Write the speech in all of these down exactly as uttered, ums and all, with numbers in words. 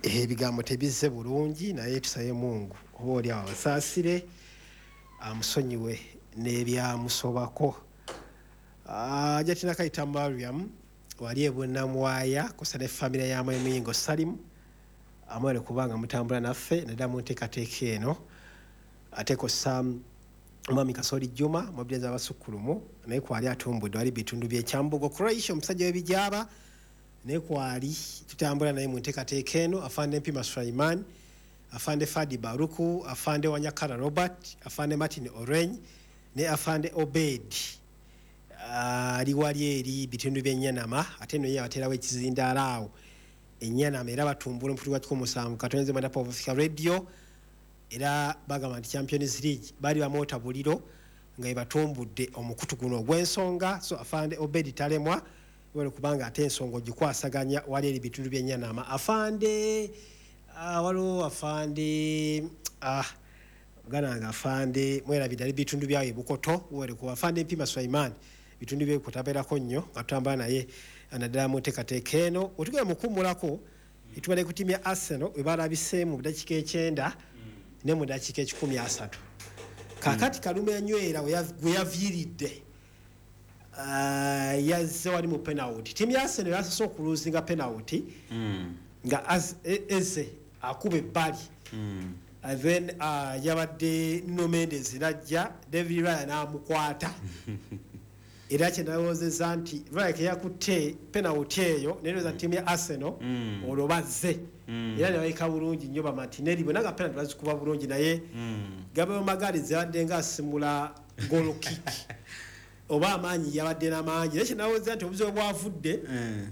ebigambo tebizze bulungi naye tusaye Mungu oba oli abasaasire amusonyiwe n'ebyamusobako. Jatina Kaita Mariam wali ebunamwaya kusa ne famire ya Muyingo Salim amwere kubanga mutambula naffe nedda mu nteekateeka eno ate kosa Mwami Kasoli Juma mubyenza abasukulumu naye kwali atumbudde wali bitundu by'ekyambugo Croatia omusajja w'ebijaba naye kwali tutambula naye mu nteekateeka eno afande Mpima Sulaiman afande Fadi Baruku afande Wanyakara Robert afande Martin Oreny ne afande Obed ali wali eri bitundu by'Enyanama ate no ye aterawo ekizindaalaawo Enyanama era batumbula mpuli watuko musanvu katonze manda of Africa Radio era bagamba nti Champions League bali bamota buliro nga ebatumbudde omukutu guno ogw'ensonga so afande Obed Talemwa wale kubanga ate ensonga ogikwasaganya wali eri bitundu by'Enyanama afande uh, waliwo afande ah gananga afande mwera bidali bitundu byawe Bukoto wale ku afande Mpima Sulaiman bitundu bye kutaberako nnyo atambula naye anaddala mu nteekateeka eno otugenda mukumulako itubale ku timu ya Arsenal we balabise mu dakika ekyenda mm. ne mu dakika ekikumi asatu kakati mm. Kalume Nywera we yaviiridde uh, yazze wali mu penalty timu ya Arsenal yasoose okuluzinga penalty mm. nga az, e, eze akube ebbali mm. and then uh, yabadde Nuno Mendes najja David Raya n'amukwata era kyenalowozeza nti like yakutte penalty eyo nereza timu ya Arsenal mm. olobazze mm. era newayika bulungi nnyo ba Martinelli bonna nga penalty bazikuba bulungi naye mm. Gabriel Magalhaes yabadde nga asimula goal kick oba amaanyi yabadde n'amaanyi era kyenalowozeza nti obuzibu bwavudde mm.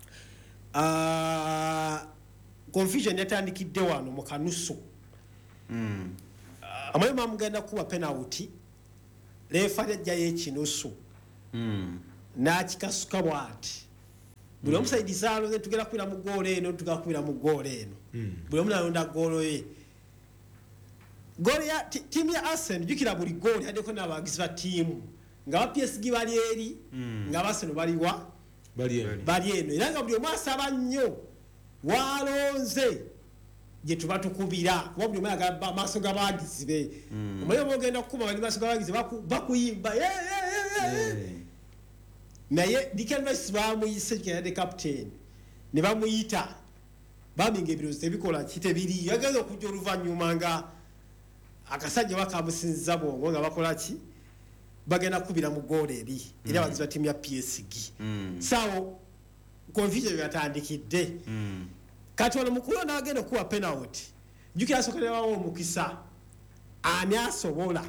uh, confusion yatandikidde wano mu kanusu mm. uh, amayo mamugenda kuba penalty lefa yajjayo ekinusu Mm. na chikasuka bwati buli omusaidiza mm. aloze tugera kwira mu goal eno tugakwira mu goal eno mm. buli omuna alonda goal ye goal ya timu ya Arsenal jukira buli goal hadeko n'abagizi ba timu nga ba P S G bali eri mm. nga Arsenal bali wa bali eno bali eno era nga buli omwasaba nnyo walonze je tubatukubira kuba buli omwana agaba maaso g'abagizi be mm. omuliro bogenda kukuma bali maaso g'abagizi bakuyimba yeah, yeah, yeah, yeah. yeah. naye Declan Rice bamuyise kyade captain ne bamuyita baminga ebirozi tebikola kitebiri yageza okujja oluvannyuma nga akasajja bakamusinza bongo nga bakola ki bagenda kubira mu goal eri era mm. baziba timu ya P S G mm. sawo confusion yatandikidde mm. kati wano mukulu n'agenda kuwa penalty jukira asokerawo omukisa ani asobola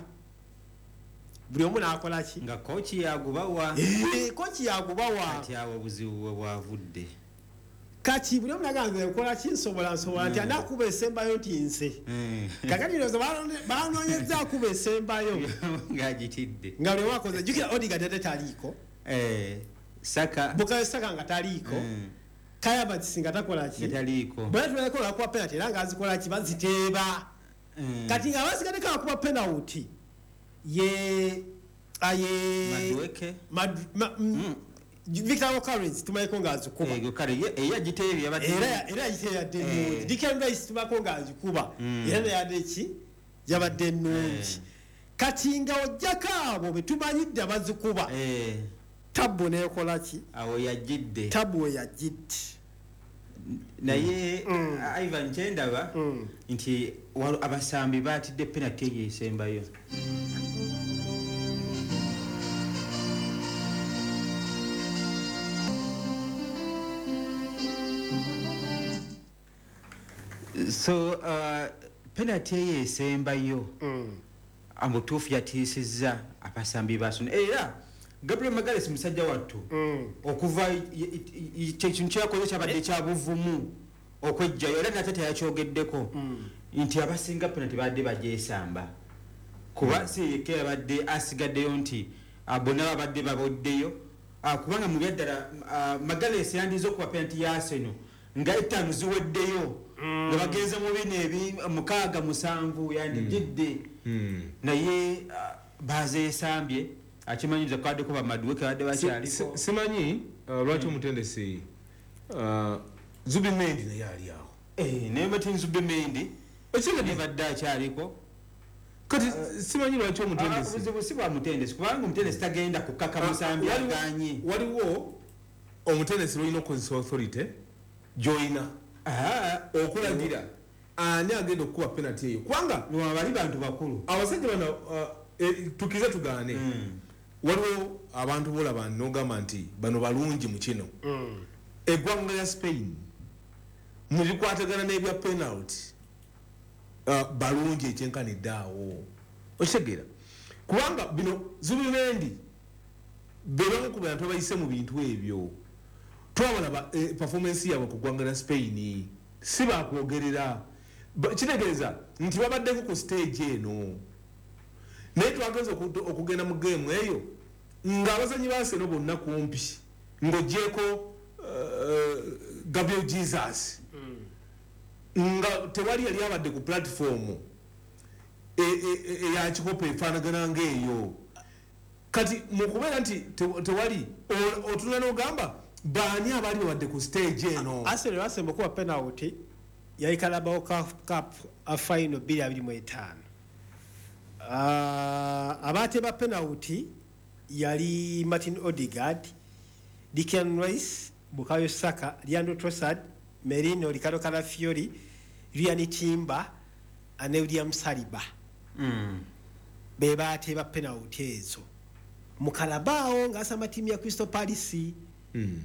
buli omu n'akola ki nga kochi yagubawa eh kochi yagubawa kati awo buzibu bwavudde kati buli omu n'agamba nkola ki nsobola nsobola nti anakuba esembayo nti nze kakati lozo banoonyeza akuba esembayo ng'agitidde nga buli omu akoze jukira Odegaard ate taliiko eh Saka Bukayo Saka nga taliiko Kaya batisinga takola ki taliko bwe tunakola kwa penalty era ngazikola ki baziteeba mm. kati nga basigade ka kwa penalty ye aye Madueke mad ma, mm. Victor Ocares tumayeko ngazikuba ego kare ye yagiteebye abadde era era yagiteebye denu Declan Rice tubako ngazikuba era yade ki yabadde nungi kati nga ojjakabo betumanyidde bazikuba eh Tabu nekola ki awo yajidde tabu yajidde naye mm. Ivan Chendaba mm. nti abasambi batidde penalty yesembayo so uh, penalty yesembayo mm. amutufu yatiisizza abasambi basuna era Gabriel Magalhaes musajja wattu mm. okuva ekintu kyakoze kyabadde kyabuvumu okwejjayo era nate teyakyogeddeko mm. nti abasinga penalty badde bagyesamba kuba mm. siyeke abadde asigaddeyo nti bonna babadde baboddeyo kubanga mu byaddala Magalhaes yandiza okuba penalty ya Arsenal nga etaano ziweddeyo mm. nga bagenze mu bino ebi mukaaga musanvu yandigidde mm. naye bazeesambye akimanyiza kwade kuba Madueke wadde bachaliko simanyi lwaki omutendesi Zubimendi naye ali awo eh ne Martin Zubimendi ekigende badde akyaliko kati simanyi lwaki omutendesi obuzibu si bwa mutendesi kubanga omutendesi tagenda kukaka musambi aganye waliwo omutendesi lwolina okozesa authority joyina okulagira ani agenda okukuba penalty eyo kubanga bali bantu bakulu abasajja bano tukize tugaane waliwo abantu bolaba nogamba nti bano balungi mu kino eggwanga lya Spain mulikwatagana n'ebya penalty balungi ekyenkanidde awo okitegeera kubanga bino Zubimendi bebamu ku bantu abayise mu bintu ebyo twabona performance yaabwe ku ggwanga lya Spain si bakwogerera kitegeeza nti babaddeko ku stage eno naye twageza okugenda mu geemu eyo ng'abazanyi ba Arsenal bonna kumpi ng'ogyeko Gabriel Jesus nga tewali yali abadde ku platform eya kikopo efaanagana ng'eyo kati mu kubeera nti tewali otunula n'ogamba baani abaali babadde ku stage eno Arsenal basemba okuba penalty yali Carabao Cup a final bbiri abiri mu etaano abaateba penalty yali Martin Odegaard, Declan Rice, Bukayo Saka, Leandro Trossard, Merino, Ricardo Calafiori, Ryan Timber and William Saliba. Mm. Be baateba penalty ezo mu Carabao ng'asamba ttiimu ya Crystal Palace. Mm.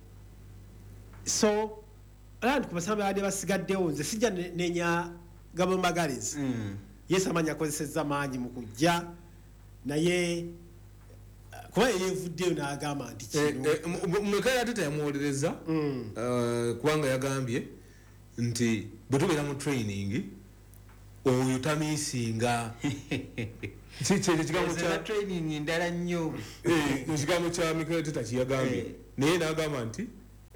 So around kubasamba bade basigaddewo nze sijja nenya Gabo Magales. Mm. Yes amanya akozesezza maanyi mu kujja naye kuba yevuddeyo n'agamba nti kino mekaya ate teyamuwolereza kubanga yagambye nti bwe tubeera mu training oyo tamiisinga training ndala nnyo ekigambo kya Mikel Arteta kiyagambye naye n'agamba nti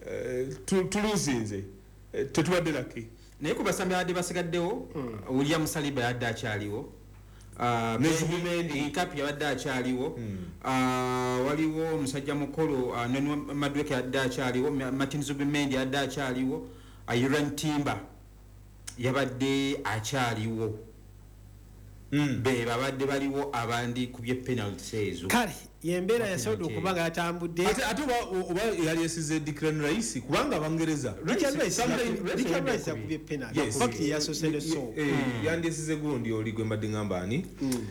tuluzinze tetubadde laki naye ku basambi abadde basigaddewo William Saliba yadde akyaliwo Zubimendi Nkapi yabadde akyaliwo waliwo omusajja mukulu Noni Madueke yadde akyaliwo Martin Zubimendi yadde akyaliwo Ryan Timber yabadde akyaliwo be babadde baliwo abandi ku bye penalties ezo kale yembeera yasobola okuba nga yatambudde ate ate oba yali yasize Declan Rice kubanga Abangereza Declan Rice yakubye penalty fakti yasosede so yandisize gundi oli gwe mbadde ngamba ani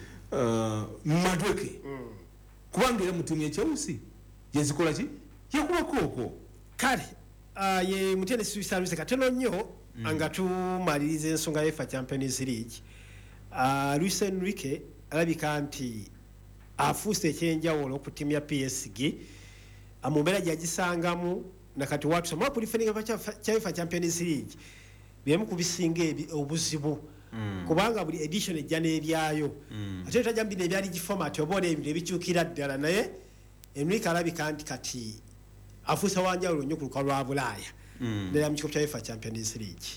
Madueke kubanga era mu ttiimu ya Chelsea yazikola ki yakuba kooko kale ye mutendesi Luis katono nnyo nga tumaliriza ensonga y'U E F A Champions League. Luis Enrique alabika nti afuuse ekyenjawulo ku ttiimu ya P S G mu mbeera gyagisangamu nakati watusoma puliferinga kya U E F A Champions League byemu kubisinga obuzibu kubanga buli edition ejja n'ebyayo ate tajambi n'ebyali giformat oba ebintu ebikyukira ddala naye Enrique alabika nti kati afuuse wanjawulo nnyo ku luka lwa Bulaaya ddala mu kikopo kya U E F A Champions League.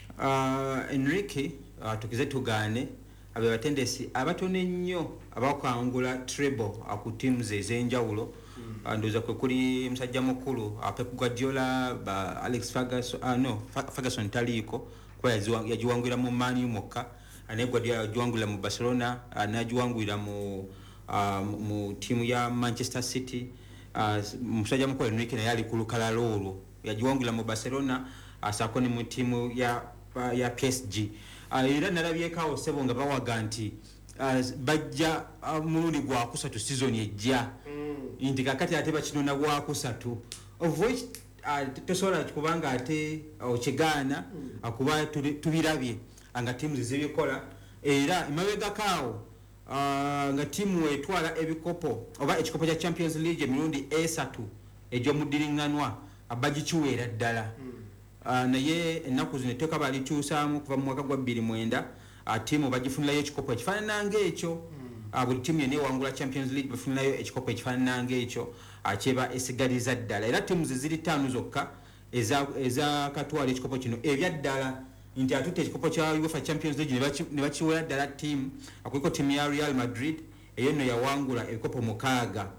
Enrique tukize tugaane abe batendesi abatono ennyo abakwangula treble ku teams ez'enjawulo ndoza kwe kuli musajja mukulu Pep Guardiola ba Alex Ferguson ah no Ferguson taliko kwa yajiwangwira mu Man U mokka ane Guardiola yajiwangwira mu Barcelona anajiwangwira mu mu timu ya Manchester City musajja mukulu Enrique naye ali ku lukala lolo yajiwangwira mu Barcelona asakoni mu timu ya ya P S G era nalabyekawo sebo nga bawaga nti bajja mulundi gwa kusatu season ejja nti kakati ate bakinona gwa kusatu of which tosobola kubanga ate okigaana akuba tubirabye nga tiimu zibikola era emabegakaawo nga tiimu etwala ebikopo oba ekikopo kya Champions League emirundi esatu egy'omuddiringanwa abagikiweera ddala naye ennaku zino etteeka balikyusaamu kuva mu mwaka gwa bbiri mwenda tiimu bagifunirayo ekikopo ekifaanana ng'ekyo buli tiimu yonna ewangula Champions League bafunirayo ekikopo ekifaanana ng'ekyo kyeba esigaliza ddala era tiimu ze ziri ttaano zokka ezakatwala ekikopo kino ebya ddala nti atutte ekikopo kya U E F A Champions League ne bakiweera ddala tiimu akuliko tiimu ya Real Madrid eyo nno yawangula ebikopo mukaaga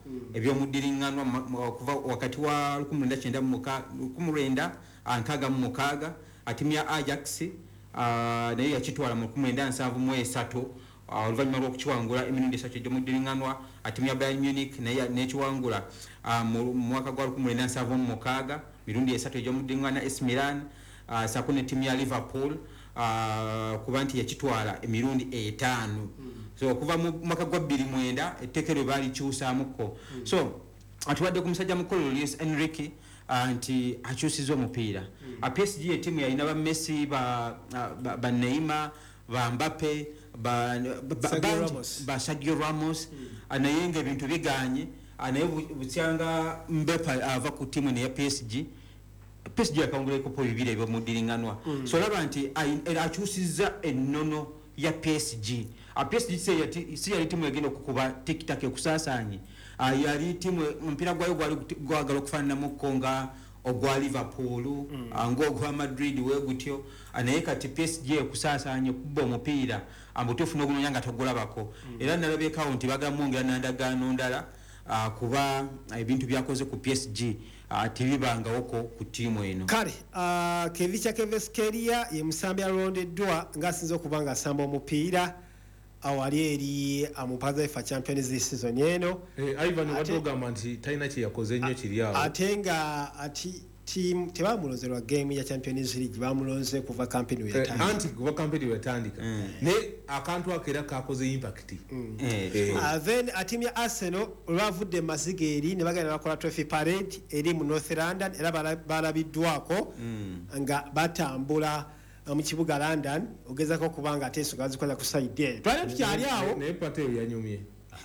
eby'omuddiringanwa kuva wakati wa lukumi lwenda kyenda mu lukumi lwenda nkaaga mu mukaaga timu ya Ajax uh, naye yakitwala mu kumi na nsanvu mu esatu oluvannyuma lw'okukiwangula emirundi esatu egy'omuddiringanwa. Timu ya Bayern Munich naye nekiwangula mu mwaka gwa kumi na nsanvu mu mukaaga mirundi esatu egy'omuddiringanwa. A S Milan uh, saako ne timu ya Liverpool uh, kuba nti yakitwala emirundi etaano. So okuva mu mwaka gwa bbiri mwenda ettekero baalikyusaamuko. So atuwadde ku musajja mukulu Luis Enrique uh, nti akyusizza omupiira. A P S G etimu yalina ba Messi ba, ba, ba Neymar ba Mbappe ba, ba, Sergio ba, Ramos. ba Sergio Ramos mm. naye nga ebintu biganye naye butyanga Mbappe ava ku timu ne ya P S G. P S G yakawungula ko bibiri ebyo mudiringanwa. Mm. So laba nti akyusizza ennono ya P S G. A P S G si yali timu egenda okukuba tikitaki okusaasaanye. Uh, yali timu mpira gwayo gwali gwagala okufaananamu nga ogwa Liverpool mm. uh, ng'ogwa Madrid we gutyo uh, naye kati P S G ekusaasaanya okubba omupiira ambutuufu n'ogunonya nga togulabako. Mm. Era nalabekawo nti bagamwongera nandagaano ndala uh, kuba ebintu uh, byakoze ku P S G uh, tibibangawoko ku tiimu eno. Kale uh, Kevicha Keveskeria ye musambi alondeddwa ng'asinze okuba ng'asamba omupiira awali eri amupaza ifa Champions League season eno. Eh, Ivan wadogamba nti talina kye yakoze nnyo kiri awo. Ate nga ati team tebamulonzerwa game ya Champions League bamulonze kuva campaign we yatandika. Eh, anti kuva campaign we yatandika. Mm. Ne akantu akera kakoze impact. Mm. Eh, eh. Uh, then a team ya Arsenal olwavudde Masigeri ne bagenda bakola trophy parade eri mu North London era balabiddwako mm. nga batambula mu kibuga London ogezako kubanga ateso gazikola ku side ye. Twali tukyali awo. Ne pate yanyumye.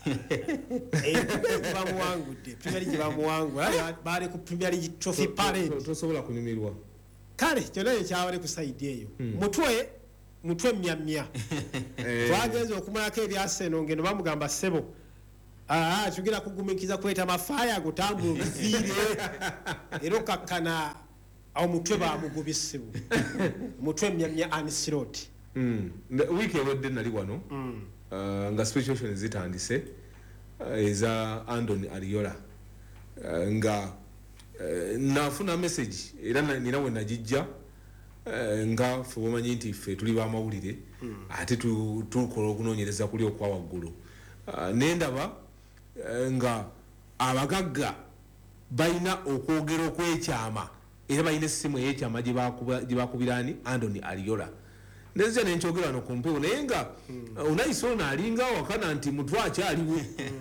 Eh bamuwangudde. Premier League bamuwangula bali ku Premier League trophy parade. Tosobola kunyumirwa. Kale kyonna ekyawale ku side eyo. Mutwe mutwe myamya. Twagenze okumalako eri Arsenal ngeno bamugamba sebo. Ah tugira kugumikiza kweta mafaya gutambula vile. Ero kakana au mutwe ba mugubisibu mutwe myamya Ancelotti mm wiki ewedde nali wano mm uh, nga situation zitandise uh, eza Andoni Ariola uh, nga uh, nafuna message era ninawe najijja uh, nga fubomanyi nti ffe tuli ba mawulire mm. ate tukola okunoonyereza kuli okwa waggulu uh, nendaba uh, nga abagagga balina okwogera okwekyama era bayina essimu ey'ekyama gye bakubirani Andoni Ariola. Neze nenkyogera no ku mpewo naye nga mm. Unai Sona alinga wakana nti mutwe akyaliwo.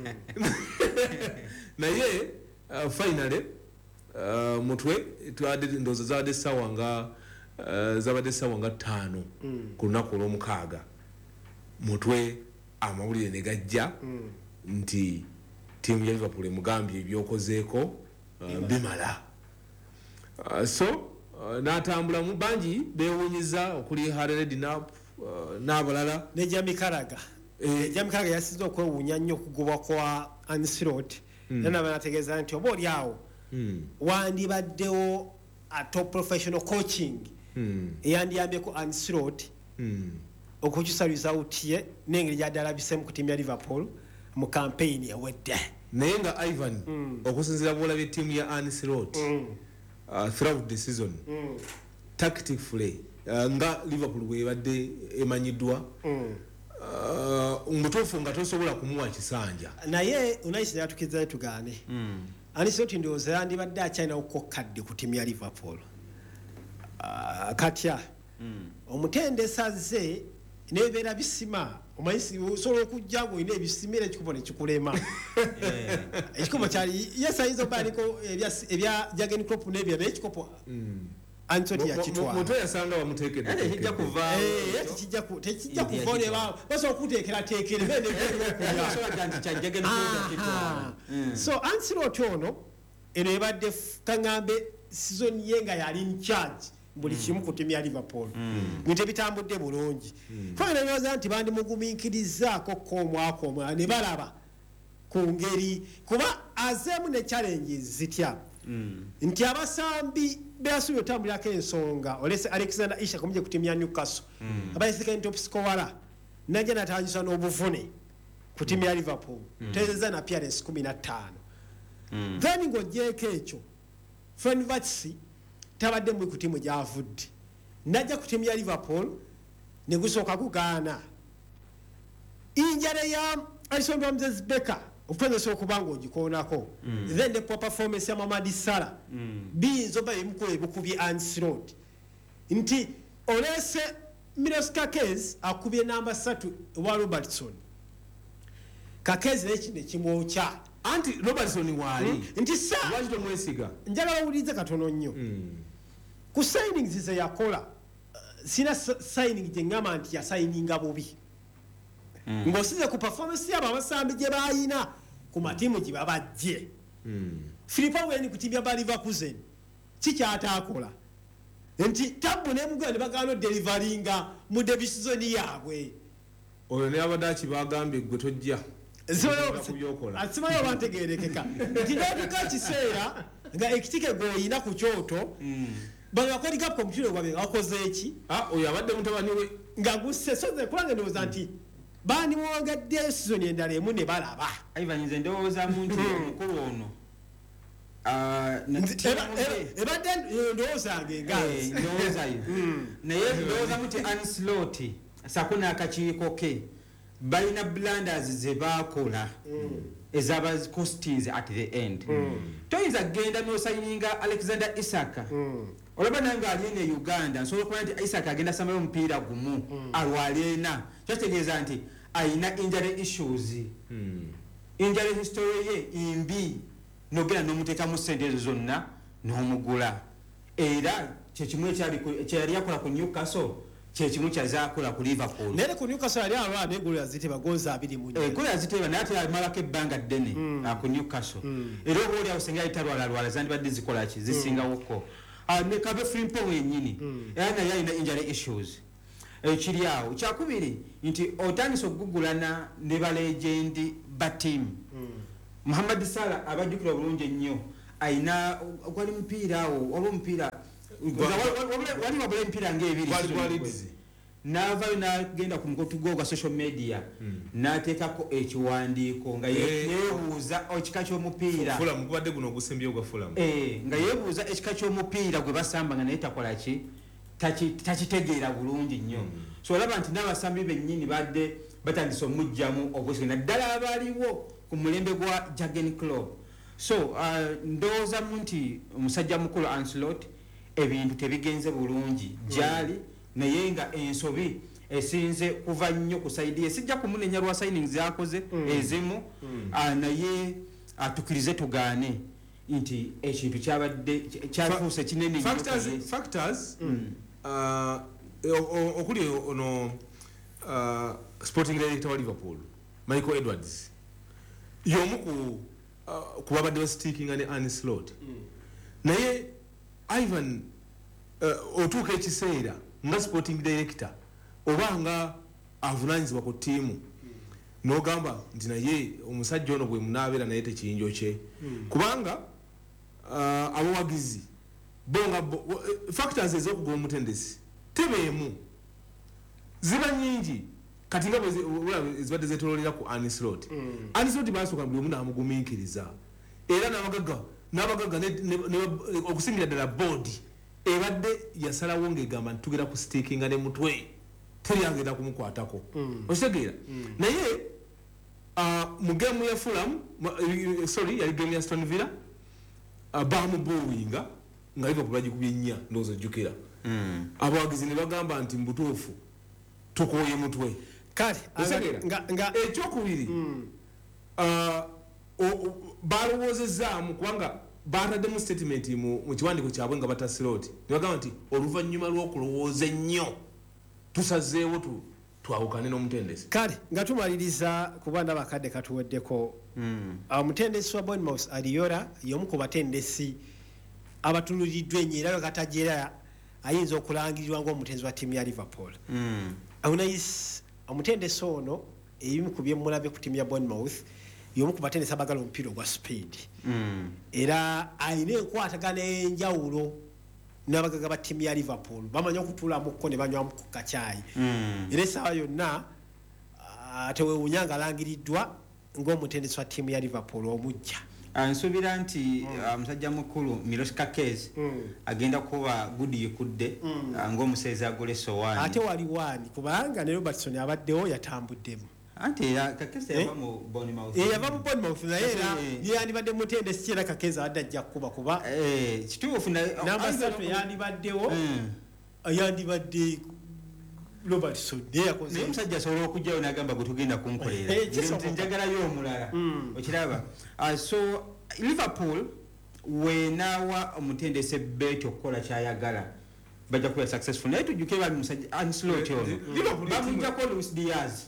Naye uh, finally uh, mutwe twade ndozo zabadde ssaawa nga uh, zabadde ssaawa nga ttaano mm. ku lunaku olw'omukaaga mutwe amawulire ne gajja mm. nti tiimu ya Liverpool emugambye ebyokozeeko uh, bimala. Uh, so uh, natambula mu banji bewunyiza okuli Hared Nap uh, n'abalala ne Jamie Carragher. Eh, Jamie Carragher yasize okwewuunya nnyo okugobwa kwa Ancelotti. Mm. Nana banategeeza nti oba oli awo mm. wandibaddewo a top professional coaching mm. eyandiyambyeko Ancelotti mm. okukyusa result ye n'engeri gy'addalabisemu ku tiimu ya Liverpool mu campaign ewedde. Naye nga Ivan mm. okusinziira bw'olabye ttiimu ya Ancelotti mm. Uh, throughout the season mm. tactically uh, nga Liverpool bwebadde emanyiddwa mm. uh, mutuufu nga tosobola kumuwa kisanja naye unayise yatukiza tugane mm. Ancelotti ndowooza yandibadde akyalina okukokkadde ku tiimu ya Liverpool uh, katya mm. omutendesa ze nebeera bisima omayisi osobola okujja ngo ine ebisimira ekikubo nekikulema ekikubo kyali yesayinza obaliko ebya Jurgen Klopp nebya n'ekikopo Ancelotti yakitwala muto yasanga bamuteekedde tekijja kuva eh tekijja ku tekijja kuvone ba basa okuteekera teekere bene so Ancelotti ono eno ebadde kangambe season yenga yali in charge buli kimu ku tiimu ya Liverpool bintu bitambudde bulungi twagenda nyoza nti bandi mugumiikirizaako ko omwaka omulala ne balaba ku ngeri kuba azeemu ne challenges zitya nti abasambi beasuubye otambulirako ensonga olese Alexander Isak omuje ku tiimu ya Newcastle abayisika top scorer najja natandisa n'obuvune ku tiimu ya Liverpool tezeza na appearance kumi na ttaano then ng'ogyeko ekyo Fenerbahce tabadde mu ku tiimu gyavudde najja ku tiimu ya Liverpool ne gusooka kugaana injala ya Alisson Ramsey Becker okutandisa okuba ng'ogikoonako then the poor performance ya Mohamed Salah biyinza oba ebimukuba ebikubye Ancelotti nti olese Milos Kakez akubye namba ssatu wa Robertson Kakez nekine kimwokya anti Robertson wali nti sa lwaki tomwesiga njagala bawulirize katono nnyo ku signings ze yakola uh, sina signing gye ngamba nti yasayininga bubi mm. ng'osize ku performance yabo abasambi gye bayina ku matimu gye babajje mm. Philippa Weni ku timu ya Leverkusen kikyataakola nti tabu n'emugula ne bagaana deliveringa mu debut season yaabwe oyo ne abadaki bagambye gwe tojja asimayo bantegerekeka nti n'otuka kiseera nga ekitike gwoyina ku kyoto bano bakolika ku kompyuta gwabe akoze eki oyo abadde mutabani we nga gusse soze kulanga ndowooza nti bani muwangaddeyo season endala emu ne balaba Ivan nze ndowooza muntu omukulu ono ebadde ndowooza ngengazi ndowoozayo naye ndowooza muti Ancelotti sako n'akakiiko ke balina blunders ze baakola ezaba costings at the end toyinza kugenda n'osayininga Alexander Isaka olaba nange ali ene Uganda nsobola okuba nti Isaka agenda samayo omupiira gumu alwaleena kyotegeeza nti ayina injury issues injury history ye imbi nogenda n'omuteekamu ssente ezo zonna n'omugula era kyekimu ekyali yakola ku Newcastle kyekimu kyazaakola ku Liverpool naye ku Newcastle yali alwana egolo yaziteba gonza abiri mu nnya egolo yaziteba naye ate amalako ebbanga ddene ku Newcastle era oba oli awo senga yalitalwalalwala zandibadde zikola ki zisingawoko ne Kabe Frimpong wennyini era naye alina injury issues ekiri awo kyakubiri nti otandisa okugugulana ne balegendi ba tiimu Mohamed Salah abajjukira obulungi ennyo ayina gwali mupiira awo waba omupiira wali wabula emipiira ng'ebiri n'avaayo n'agenda ku mukutu gwa social media n'ateekako ekiwandiiko nga yeebuuza ekika ky'omupiira nga yeebuuza ekika ky'omupiira gwe basamba nga naye takola ki takitegeera bulungi nnyo so olaba nti n'abasambi bennyini badde batandisa omujjamu obwesige naddala abaaliwo ku mulembe gwa Jurgen Klopp so ndowoozamu nti omusajja mukulu Ancelotti ebintu tebigenze bulungi gyali naye nga ensobi esinze kuva nnyo ku saidi esijja kumunenya lwa signings zakoze ezimu naye atukirize tugaane nti ekintu kyabadde kyafuuse kinene factors okuli ono sporting director wa Liverpool Michael Edwards yomu ku babadde basitikinga ne Ancelotti naye Ivan otuuka ekiseera nga sporting director oba nga avunanyizibwa ku tiimu n'ogamba nti naye omusajja ono bwe munaabeera naye tekiyinjo kye kubanga abawagizi bonga factors ez'okugwa omutendesi tebeemu ziba nyingi kati nga zibadde zetololera ku Ancelotti Ancelotti basooka buli omu n'amugumiikiriza era n'abagagga n'abagagga okusingira ddala boodi ebadde yasalawo ng'egamba nti tugera ku sitikinga ne mutwe teri agenda kumukwatako okitegeera naye mu geemu ya Fulham sorry yali geemu ya Aston Villa bamubuwinga nga Liverpool bagikubye nnya ndowooza ojjukira abawagizi ne bagamba nti mu butuufu tukooye mutwe kale ekyokubiri balowoozezaamu kubanga bataddemu statement mu kiwandiiko kyabwe nga batasiloti ne bagamba nti oluvannyuma lw'okulowooza ennyo tusazeewo twawukane n'omutendesi kale nga tumaliriza kuba n'abakadde katuweddeko omutendesi wa Bournemouth Aliola y'omu ku batendesi abatululiddwa ennyo era katajeera ayinza okulangirirwa ng'omutendesi wa ttiimu ya Liverpool Unais omutendesi ono ebimu ku byemmulabe ku ttiimu ya Bournemouth y'omu ku batendesi abagala omupiira ogwa speed era ayina enkwatagana enjawulo n'abagaga ba ttiimu ya Liverpool bamanya okutuulamukko ne banywamu ku kacaayi era essaawa yonna tewewunya nga alangiriddwa ng'omutendesi wa ttiimu ya Liverpool omujja Nsuubira nti omusajja mukulu Milos Kakez agenda kuba gudi yikudde ng'omusezi agole sowaani. Ate wali wani kubanga ne Robertson abaddewo yatambuddemu. Anti Kakez yava mu Bournemouth. Eh yava mu Bournemouth naye era yandibadde mutendesi kyera Kakez adda ajja kuba kuba. Eh kituufu namba three yandibaddewo yandibadde Robertson ne yakoze. Naye musajja asobola okujjayo n'agamba gwe tugenda kunkolera. Njagalayo omulala. Okiraba. So Liverpool wenawa omutendese bet okukola kyayagala bajja kuba successful. Naye tujjuke bali musajja Ancelotti ono. Bamujjako Luis Diaz.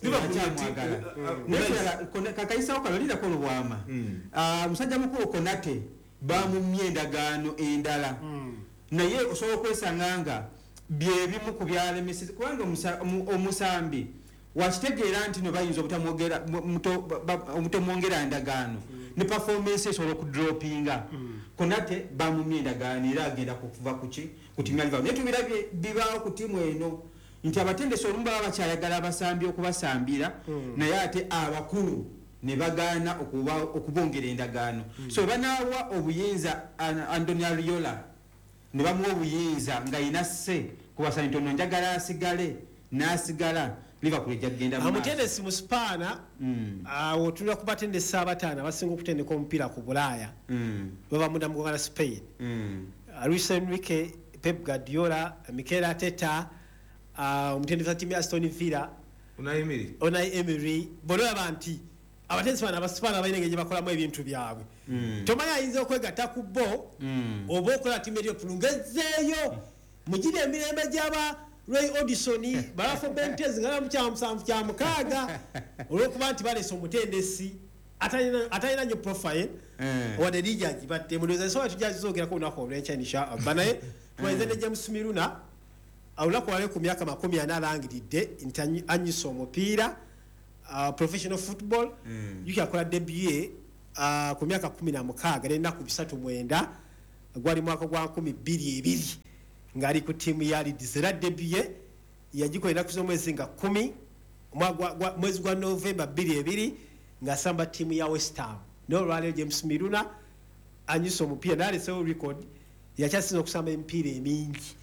Kakayisa okalolira ko lubwama. Musajja mukulu Konate bamumye endagaano endala. Naye osobola okwesanga nga byebimu ku byalemesezi kubanga omusambi wakitegeera nti no bayinza obutamwogera obutamwongera endagaano ne performance esobola okudropinga. Konate bamumye endagaano era agenda kuva kuki ku timu ya Liverpool. Naye tubirabye bibaawo ku timu eno nti abatendesi olumu baba bakyayagala abasambi okubasambira naye ate abakulu ne bagaana okubongera endagaano. So banaawa obuyinza Andoni Ariola ne bamuwa obuyinza nga inasse kubasani tono njagala asigale n'asigala Liverpool ejagenda mu amutendesi mu Spaana awo tulira ku batendesi abataano abasinga okutendeka omupiira ku Bulaaya baba munda mu ggwanga Spain. Luis Enrique, Pep Guardiola, Mikel Arteta, omutendesi wa ttiimu ya Aston Villa, Unai Emery Unai Emery bolaba nti abatendesi bano abasipaana balina engeri gye bakolamu ebintu byabwe. Tomanyi ayinza okwegatta ku bo oba okola ttiimu Liverpool ngezeeyo mugire emirembe gy'aba Roy Hodgson balafo Bentez nga mukyamu musanvu kya mukaaga olw'okuba nti baleese omutendesi atalina nnyo profile wadde liigi agibadde mulowooza nsobola tujja zizoogerako olunaku olw'enkya inshallah. Naye tuwaize ne James Miluna olunaku lwaleero ku myaka makumi ana alangiridde nti anyusa omupiira professional football yukakola debut ku myaka kumi na mukaaga n'ennaku bisatu mwenda gwali mwaka gwa nkumi bbiri ebiri ng'ali ku ttiimu ya Leeds. Era debut yagikolera ku z'omwezi nga kumi mwezi gwa Novemba bbiri ebiri ng'asamba ttiimu ya West Ham. N'olwaleero James Miluna anyusa omupiira n'alesewo record yakyasinza okusamba emipiira emingi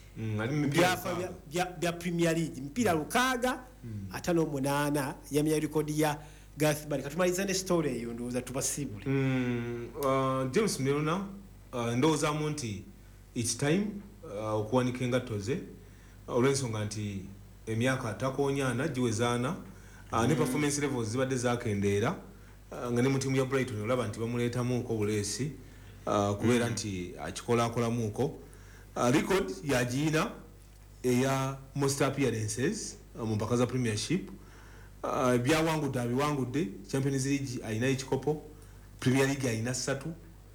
bya Premier League emipiira lukaaga ate n'omunaana yamenya rekodi ya Gareth Bale. Katumaliza ne story eyo ndowooza tubasiibule. James Miluna ndowoozaamu nti it's time okuwanika engatto ze olw'ensonga nti emyaka atakoonyaana giwezaana ne performance levels zibadde zakendeera nga ne mu ttiimu ya Brighton olaba nti bamuleetamuuko buleesi kubeera nti akikolaakolamuuko. Record yagiina eya most appearances mu mpaka za Premiership. Byawangudde abiwangudde. Champions League ayina ekikopo, Premier League ayina ssatu,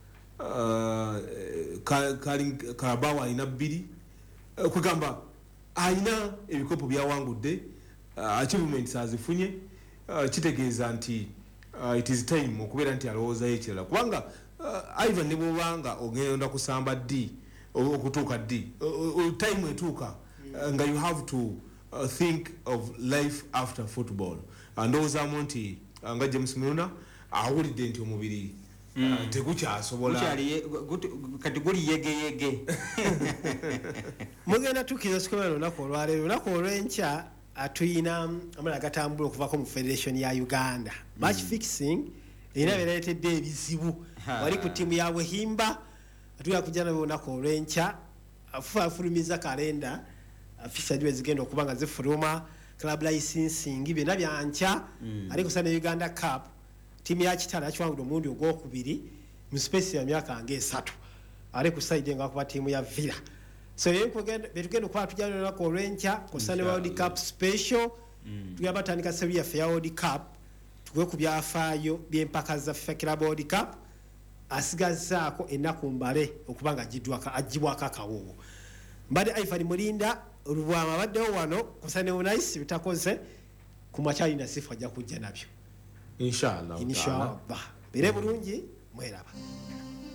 Carabao ayina bbiri. Kugamba ayina ebikopo byawangudde, achievements azifunye. Kitegeeza nti it is time okubeera nti alowoozayo ekirala kubanga Ivan ne bw'obanga ogenda kusamba ddi okutuuka ddi time etuuka nga you have to uh, think of life after football. Ndowoozamu nti nga James Miluna awulidde nti omubiri tegukyasobola kati guli yegeyege. Mugenda tukkiriza sikomera olunaku olwaleero. Olunaku olw'enkya tuyina amala agatambula okuvako mu Federation ya Uganda. Match fixing era beereetedde ebizibu. Wali ku ttiimu ya Buhimba tuya kujja nabo olunaku olw'enkya afulumiza kalenda afisa jiwe zigenda okuba nga zifuluma club licensing byonna byankya. Ariko sana Uganda Cup ttiimu ya Kitale yakiwangudde omulundi ogwokubiri mu space ya myaka nga esatu ali ku side nga kuba ttiimu ya Villa. So betugenda okuba tujja olunaku olw'enkya kusane World Cup special tugenda batandika series yaffe ya World Cup tuwe ku byafaayo by'empaka za FIFA Club World Cup asigazaako ennaku mbale okubanga agidwaka agibwako akawoowo. Mbadde Ivan Mulinda Lubwama abaddewo wano kusane Unais bitakoze ku makyali na sifa ajja kujja nabyo inshallah inshallah. Bere bulungi mweraba.